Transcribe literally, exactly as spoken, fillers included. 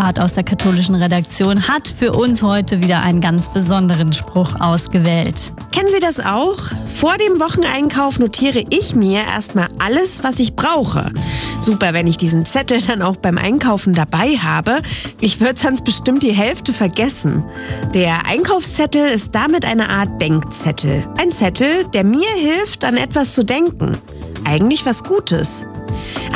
Gebhardt aus der katholischen Redaktion hat für uns heute wieder einen ganz besonderen Spruch ausgewählt. Kennen Sie das auch? Vor dem Wocheneinkauf notiere ich mir erstmal alles, was ich brauche. Super, wenn ich diesen Zettel dann auch beim Einkaufen dabei habe. Ich würde sonst bestimmt die Hälfte vergessen. Der Einkaufszettel ist damit eine Art Denkzettel. Ein Zettel, der mir hilft, an etwas zu denken. Eigentlich was Gutes.